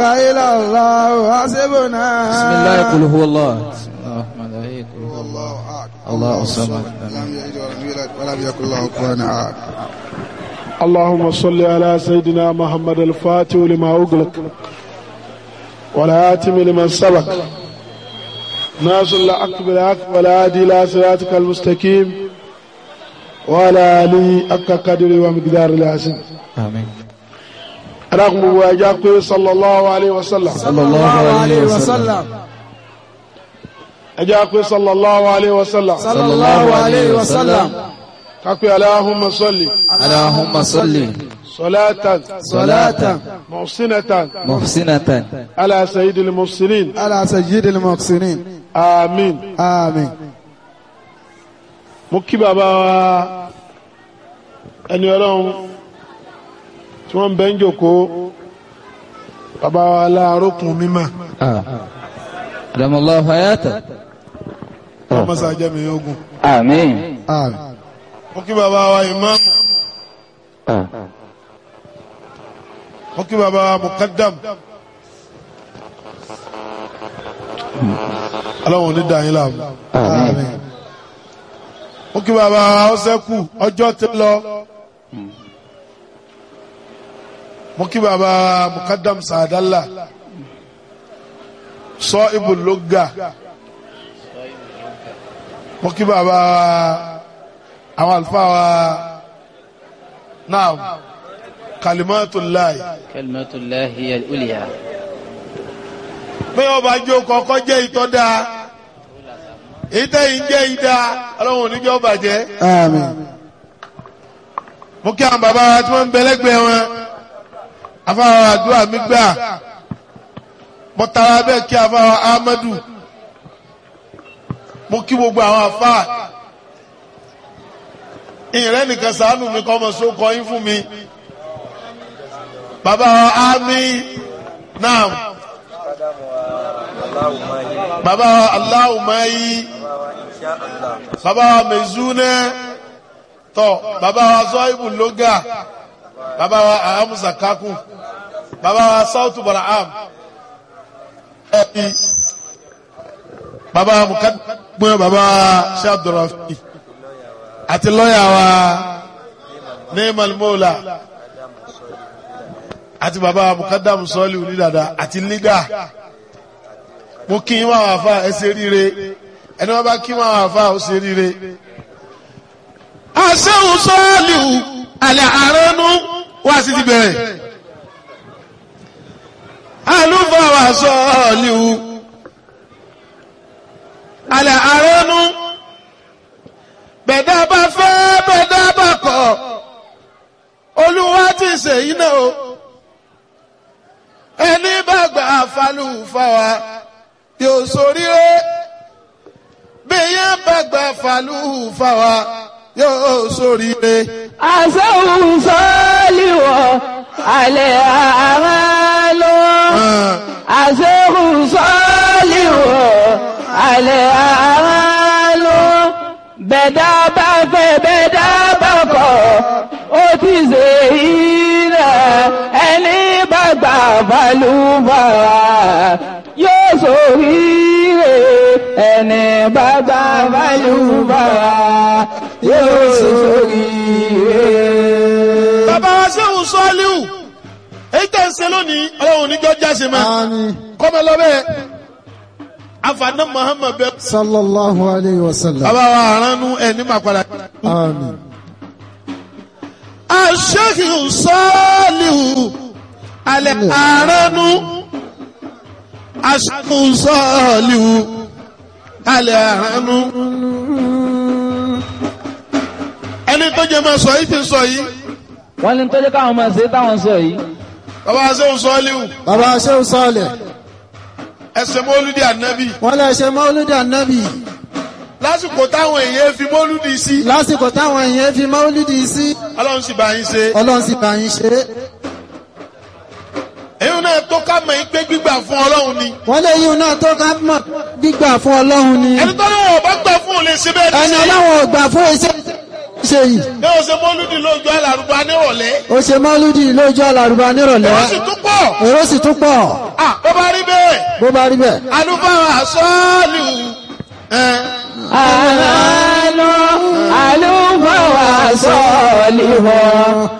إله إلا الله حسبنا. بسم الله قل هو الله. بسم الله الرحمن الرحيم. قل هو الله أحد الله الصمد لم يلد ولم يولد ولم يكن له كفوا أحد. اللهم صل على سيدنا محمد الفاتح لما أغلق والهاتم لمن سبق ناصر الحق بالحق والهادي إلى صراطك المستقيم وعلى آله حق قدره ومقدار العظيم. آمين. رغم واجاك صلى الله عليه وسلم. صلى الله عليه وسلم. أجاك صلى الله عليه وسلم. صلى الله عليه وسلم. كاكو اللهم صل. اللهم صل. صلاة محسنة على سيد المحسنين. على سيد المحسنين. آمين. آمين. مكي بابا أن يرون ثم بنجوكو بابا لا ركن مما أدام الله حياته. اللهم ساجم يوغو. آمين. آمين. مكي بابا وإمام مكي بابا مقدم اللهم ندعي لهم. آمين. mọ́kí bàbá ọ̀sẹ́kù ọjọ́ ti lọ mọ́kí bàbá mukadam sàdálà sọ ibùlógà mọ́kí bàbá àwọn àlùfáà wa náà kalimatullahi kalimatullahi al-ulya. bí wọ́n bá jó kọ́kọ́ jẹ́ ìtọ́dá ìtẹ́yìn jẹ́ ìdá ọlọ́run oníjọ́ bàjẹ́. Àmín. Mo kí àwọn bàbá wa tí wọ́n ń bẹ lẹ́gbẹ̀ẹ́ wọn afáwọn àdúrà mi gbà mo tara bẹ́ẹ̀ kí afáwọn Ahmadu mo kí gbogbo àwọn afá ìrẹ́ nìkan ṣàánú mi kọ́ ọmọ sókọ yín fún mi bàbá wa Ami náà bàbá wa Aláwùmáyí bàbá wa Mezune tọ bàbá wa Zọ́ìbù Lóga bàbá wa Ahamusa Kaku bàbá wa Sautu Baraham bàbá wa Mukadumọ bàbá wa Sheikh Abdurrafi àti lọ́yà wa Neemal Mola àti bàbá wa Mukadamu Sọ́ọ̀lì Onídàdà àti Liga mo kí n máa wà fà ẹ ṣe ríire ẹni wọn bá kí n máa wà fà ó ṣe ríire. àṣehùn sọ́ọ̀lù àlẹ́ àránú wá sí ti bẹ̀rẹ̀ àlùfáà wà sọ́ọ̀lù àlẹ́ àránú bẹ̀dá bá fẹ́ bẹ̀dá bá kọ̀ olúwa ti ṣèyí náà o ẹni bá gbà fàlùfáà wa yóò ṣoríire bí yẹn bá gbà fàlùfáà wa yóò ṣoríire. àṣehùn sọ́ọ́lìwọ̀ àlẹ́ àmàlò àṣehùn sọ́ọ́lìwọ̀ àlẹ́ àmàlò bẹ̀dá bá fẹ́ bẹ̀dá bá kọ̀ ó ti ṣe ìrẹ̀ ẹni bá gbà fàlùfáà yóò ṣoríire ẹni bá gbà fàlùfáà yóò ṣoríire. bàbá wa ṣéhùn sọ́ọ́líù èyí tẹ̀ ń ṣe lónìí ọlọ́run níjọ́ jáse máa kọ́mọ lọ́bẹ̀ afaná Muhammad bẹ́ẹ̀. sallallahu alayhi wa sallam. bàbá wa àránú ẹ̀ ní màkàlà. Àmín. àṣehùn sọ́ọ́líù alẹ́ àránú àṣehùn sọ́ọ́líù alẹ́ àránú. ẹni tó jẹ máa sọ yìí ti sọ yìí. wọ́n ní tọ́jú káwọn máa ṣe táwọn sọ yìí. bàbá ṣéhùn sọ́ọ́líù. bàbá ṣéhùn sọ́ọ̀lẹ̀. ẹsẹ̀ mọ́lúdì ànábì. wọ́n lè ṣe mọ́lúdì ànábì. lásìkò táwọn èèyàn fi mọ́lúdì sí. lásìkò táwọn èèyàn fi mọ́lúdì sí. ọlọ́run sì bá yín ṣe. ọlọ́run sì bá yín ṣe. èyí náà tó ká mọ̀ yín pé gbígbà fún ọlọ́run ni. wọ́n lè yíun náà tó ká mọ̀ gbígbà fún ọlọ́run ni. ẹni tó lọ́wọ́ ọba gbà fún òun lè ṣe bẹ́ẹ̀ ní ẹni ṣe. ọlọ́run ò gbà fún iṣẹ́ ṣe yìí. ní o ṣe mọ́lúdì lójú alárùbá nírọ̀lẹ́. ó ṣe mọ́lúdì lójú alárùbá nírọ̀lẹ́. wọ́n sì tún pọ̀. pọ̀. èrò sì tún pọ̀. Bó bá rí bẹ́ẹ̀. bó bá rí bẹ́ẹ̀. Àlùfáà sọ́ọ̀lù. àlùfáà sọ́ọ̀lì wọn.